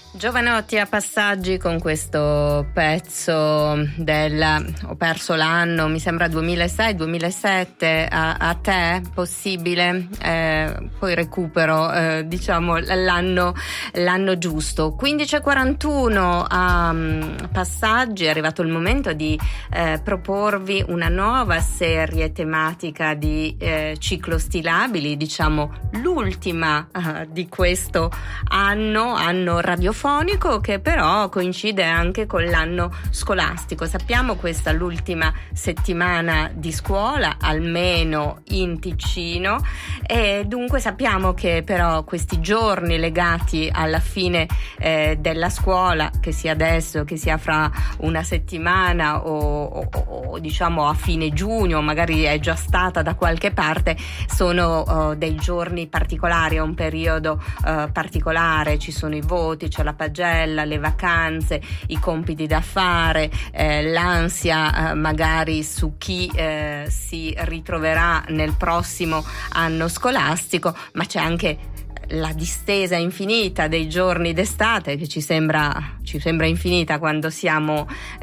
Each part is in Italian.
Giovanotti a Passaggi con questo pezzo ho perso l'anno, mi sembra 2006-2007, a te, possibile? Poi recupero diciamo l'anno giusto. 15:41 a Passaggi, è arrivato il momento di proporvi una nuova serie tematica di ciclostilabili, diciamo l'ultima di questo anno radiofonico, che però coincide anche con l'anno scolastico. Sappiamo questa l'ultima settimana di scuola, almeno in Ticino, e dunque sappiamo che però questi giorni legati alla fine della scuola, che sia adesso, che sia fra una settimana o diciamo a fine giugno, magari è già stata da qualche parte, sono dei giorni particolari, è un periodo particolare, ci sono i voti, c'è la pagella, le vacanze, i compiti da fare, l'ansia magari su chi si ritroverà nel prossimo anno scolastico, ma c'è anche la distesa infinita dei giorni d'estate che ci sembra infinita quando siamo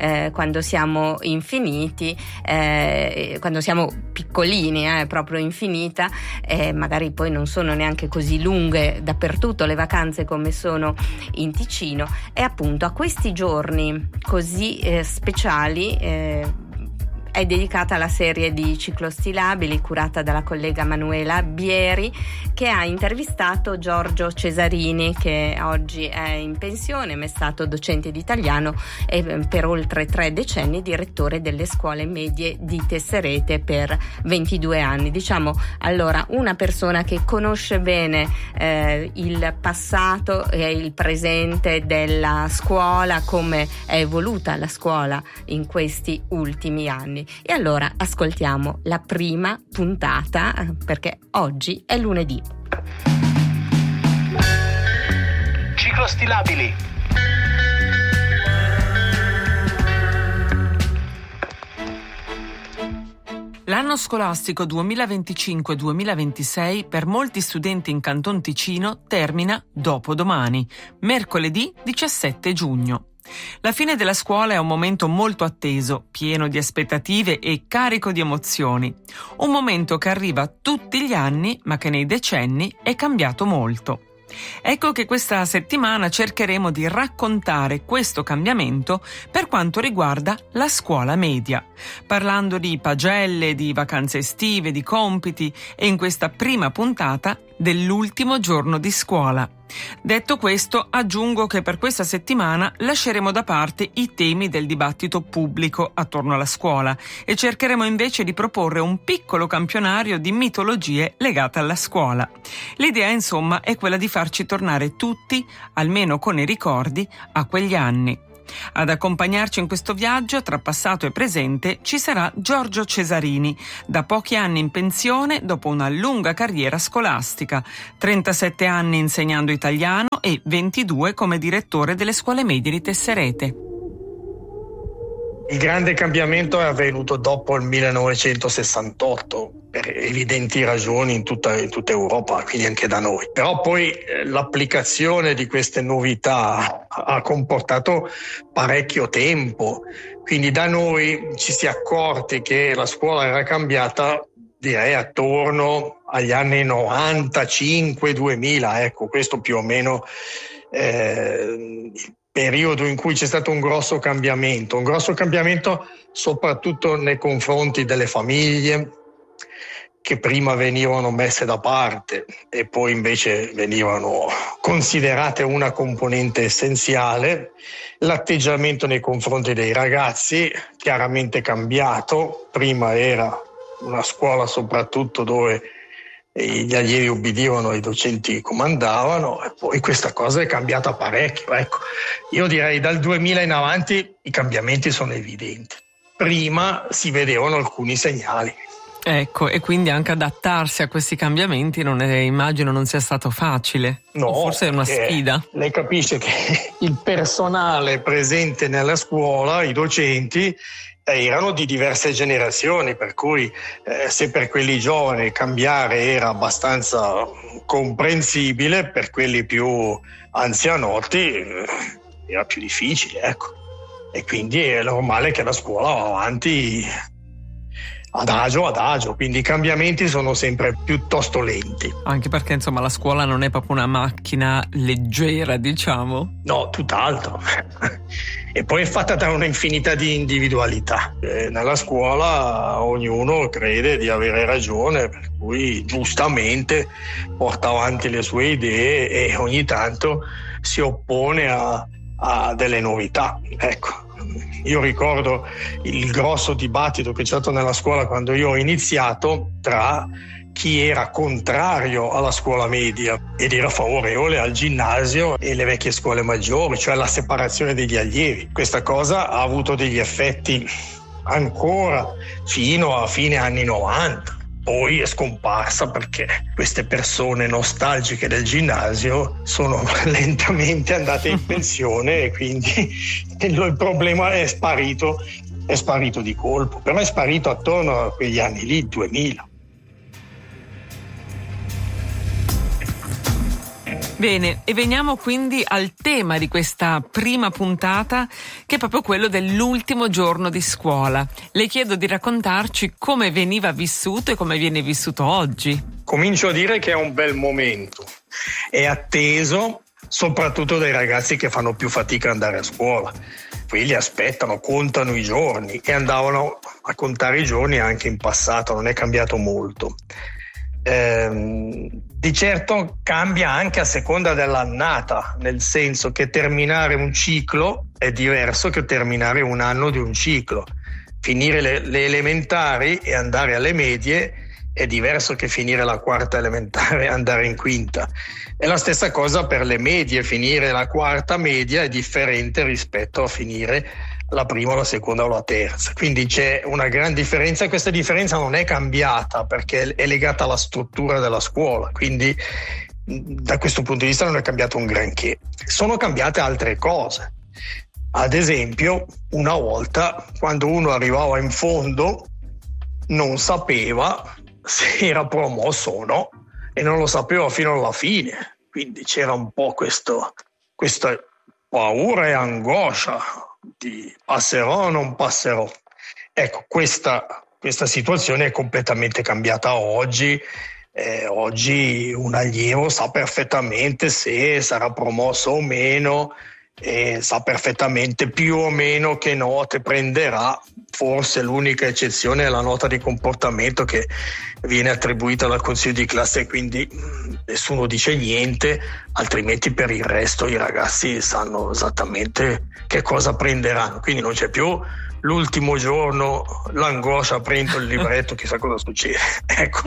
infiniti, quando siamo piccolini, proprio infinita, magari poi non sono neanche così lunghe dappertutto le vacanze come sono in Ticino, e appunto a questi giorni così speciali è dedicata la serie di ciclostilabili curata dalla collega Manuela Bieri, che ha intervistato Giorgio Cesarini, che oggi è in pensione, ma è stato docente di italiano e per oltre 3 decenni direttore delle scuole medie di Tesserete per 22 anni. Diciamo allora una persona che conosce bene il passato e il presente della scuola, come è evoluta la scuola in questi ultimi anni. E allora ascoltiamo la prima puntata, perché oggi è lunedì. Ciclostilabili. L'anno scolastico 2025-2026 per molti studenti in Canton Ticino termina dopodomani, mercoledì 17 giugno. La fine della scuola è un momento molto atteso, pieno di aspettative e carico di emozioni. Un momento che arriva tutti gli anni, ma che nei decenni è cambiato molto. Ecco che questa settimana cercheremo di raccontare questo cambiamento per quanto riguarda la scuola media, parlando di pagelle, di vacanze estive, di compiti e in questa prima puntata dell'ultimo giorno di scuola. Detto questo, aggiungo che per questa settimana lasceremo da parte i temi del dibattito pubblico attorno alla scuola e cercheremo invece di proporre un piccolo campionario di mitologie legate alla scuola. L'idea, insomma, è quella di farci tornare tutti, almeno con i ricordi, a quegli anni. Ad accompagnarci in questo viaggio tra passato e presente ci sarà Giorgio Cesarini, da pochi anni in pensione dopo una lunga carriera scolastica, 37 anni insegnando italiano e 22 come direttore delle scuole medie di Tesserete. Il grande cambiamento è avvenuto dopo il 1968, per evidenti ragioni in tutta Europa, quindi anche da noi. Però poi l'applicazione di queste novità ha comportato parecchio tempo, quindi da noi ci si è accorti che la scuola era cambiata, direi attorno agli anni 95-2000, ecco, questo più o meno periodo in cui c'è stato un grosso cambiamento soprattutto nei confronti delle famiglie, che prima venivano messe da parte e poi invece venivano considerate una componente essenziale. L'atteggiamento nei confronti dei ragazzi chiaramente cambiato, prima era una scuola soprattutto dove gli allievi obbedivano ai docenti che comandavano, e poi questa cosa è cambiata parecchio. Ecco, io direi dal 2000 in avanti i cambiamenti sono evidenti. Prima si vedevano alcuni segnali. Ecco, e quindi anche adattarsi a questi cambiamenti immagino non sia stato facile. No, o forse è una sfida. Lei capisce che il personale presente nella scuola, i docenti, erano di diverse generazioni, per cui se per quelli giovani cambiare era abbastanza comprensibile, per quelli più anzianotti era più difficile, ecco. E quindi è normale che la scuola va avanti adagio, quindi i cambiamenti sono sempre piuttosto lenti. Anche perché insomma la scuola non è proprio una macchina leggera, diciamo. No, tutt'altro. E poi è fatta da una infinità di individualità. Nella scuola ognuno crede di avere ragione, per cui giustamente porta avanti le sue idee e ogni tanto si oppone a delle novità. Ecco. Io ricordo il grosso dibattito che c'è stato nella scuola quando io ho iniziato tra chi era contrario alla scuola media ed era favorevole al ginnasio e le vecchie scuole maggiori, cioè la separazione degli allievi. Questa cosa ha avuto degli effetti ancora fino a fine anni 90. Poi è scomparsa perché queste persone nostalgiche del ginnasio sono lentamente andate in pensione e quindi il problema è sparito di colpo, però è sparito attorno a quegli anni lì, 2000. Bene, e veniamo quindi al tema di questa prima puntata, che è proprio quello dell'ultimo giorno di scuola. Le chiedo di raccontarci come veniva vissuto e come viene vissuto oggi. Comincio a dire che è un bel momento, è atteso soprattutto dai ragazzi che fanno più fatica ad andare a scuola. Quelli aspettano, contano i giorni e andavano a contare i giorni anche in passato, non è cambiato molto. Di certo cambia anche a seconda dell'annata, nel senso che terminare un ciclo è diverso che terminare un anno di un ciclo. Finire le elementari e andare alle medie è diverso che finire la quarta elementare e andare in quinta. È la stessa cosa per le medie, finire la quarta media è differente rispetto a finire la prima, la seconda o la terza. Quindi c'è una gran differenza e questa differenza non è cambiata perché è legata alla struttura della scuola, quindi da questo punto di vista non è cambiato un granché. Sono cambiate altre cose. Ad esempio, una volta quando uno arrivava in fondo non sapeva se era promosso o no e non lo sapeva fino alla fine, quindi c'era un po' questa paura e angoscia di passerò o non passerò. Ecco, questa situazione è completamente cambiata oggi. Oggi un allievo sa perfettamente se sarà promosso o meno, e sa perfettamente più o meno che note prenderà. Forse l'unica eccezione è la nota di comportamento che viene attribuita dal consiglio di classe, quindi nessuno dice niente, altrimenti per il resto i ragazzi sanno esattamente che cosa prenderanno, quindi non c'è più l'ultimo giorno l'angoscia, prendo il libretto, chissà cosa succede. Ecco.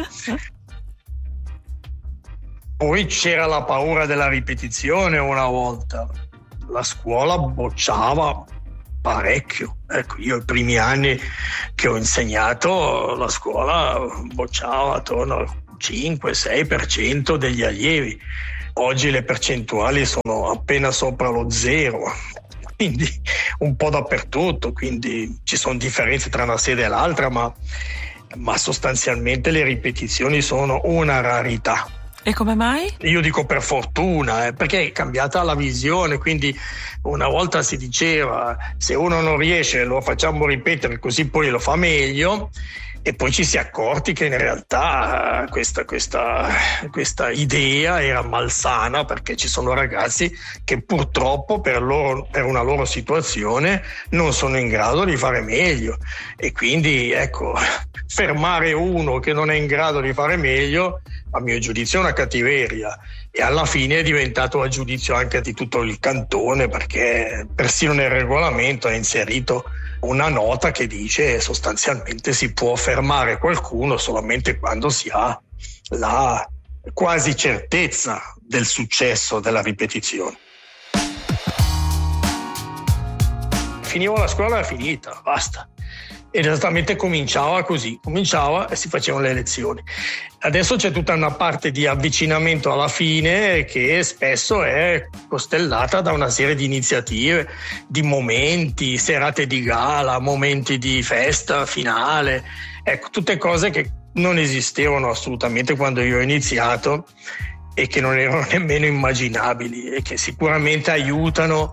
Poi c'era la paura della ripetizione una volta. La scuola bocciava parecchio. Ecco, io i primi anni che ho insegnato la scuola bocciava attorno al 5-6% degli allievi. Oggi le percentuali sono appena sopra lo 0, quindi un po' dappertutto, quindi ci sono differenze tra una sede e l'altra, ma sostanzialmente le ripetizioni sono una rarità. E come mai? Io dico per fortuna, perché è cambiata la visione, quindi una volta si diceva se uno non riesce lo facciamo ripetere così poi lo fa meglio, e poi ci si è accorti che in realtà questa idea era malsana, perché ci sono ragazzi che purtroppo per una loro situazione non sono in grado di fare meglio, e quindi ecco, fermare uno che non è in grado di fare meglio a mio giudizio è una cattiveria, e alla fine è diventato a giudizio anche di tutto il cantone, perché persino nel regolamento è inserito una nota che dice sostanzialmente si può fermare qualcuno solamente quando si ha la quasi certezza del successo della ripetizione. Finivo la scuola, era finita, basta. ed esattamente cominciava così, e si facevano le lezioni. Adesso c'è tutta una parte di avvicinamento alla fine che spesso è costellata da una serie di iniziative, di momenti, serate di gala, momenti di festa finale, ecco, tutte cose che non esistevano assolutamente quando io ho iniziato e che non erano nemmeno immaginabili e che sicuramente aiutano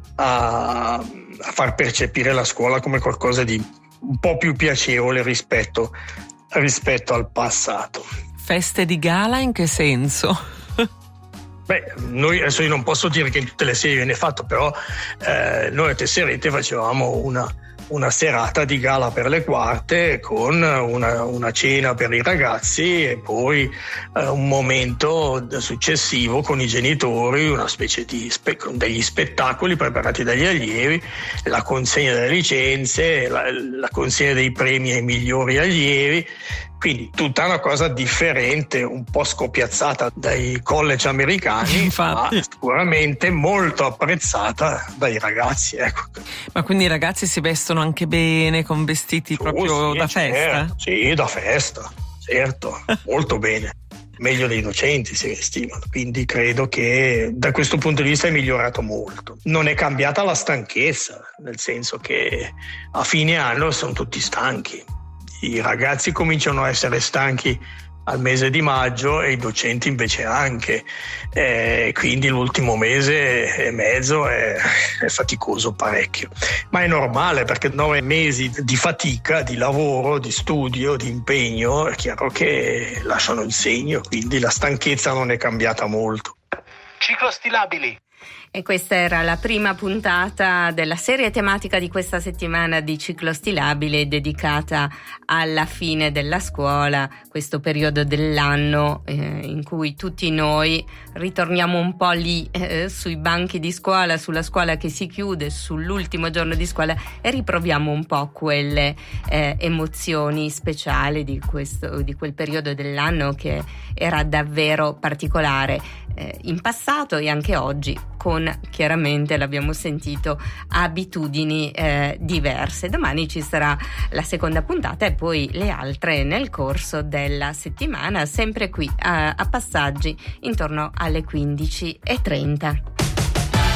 a far percepire la scuola come qualcosa di un po' più piacevole rispetto al passato. Feste di gala in che senso? Beh, noi adesso io non posso dire che in tutte le serie viene fatto, però noi a Tesserete facevamo una serata di gala per le quarte con una cena per i ragazzi e poi un momento successivo con i genitori, una specie di degli spettacoli preparati dagli allievi, la consegna delle licenze, la consegna dei premi ai migliori allievi. Quindi tutta una cosa differente, un po' scopiazzata dai college americani, ma sicuramente molto apprezzata dai ragazzi. Ecco. Ma quindi i ragazzi si vestono anche bene, con vestiti proprio da festa? Sì, da festa, certo, molto bene. Meglio dei docenti si vestivano, quindi credo che da questo punto di vista è migliorato molto. Non è cambiata la stanchezza, nel senso che a fine anno sono tutti stanchi. I ragazzi cominciano a essere stanchi al mese di maggio e i docenti invece anche, quindi l'ultimo mese e mezzo è faticoso parecchio, ma è normale perché 9 mesi di fatica, di lavoro, di studio, di impegno, è chiaro che lasciano il segno, quindi la stanchezza non è cambiata molto. Ciclostilabili. E questa era la prima puntata della serie tematica di questa settimana di Ciclostilabile, dedicata alla fine della scuola, questo periodo dell'anno in cui tutti noi ritorniamo un po' lì sui banchi di scuola, sulla scuola che si chiude, sull'ultimo giorno di scuola, e riproviamo un po' quelle emozioni speciali di quel periodo dell'anno che era davvero particolare in passato e anche oggi, con chiaramente, l'abbiamo sentito, abitudini diverse. Domani ci sarà la seconda puntata e poi le altre nel corso della settimana, sempre qui a Passaggi intorno alle 15:30.